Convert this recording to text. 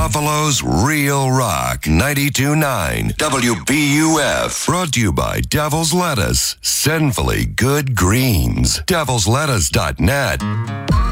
Buffalo's Real Rock 92.9 WBUF. Brought to you by Devil's Lettuce. Sinfully good greens. Devil'sLettuce.net.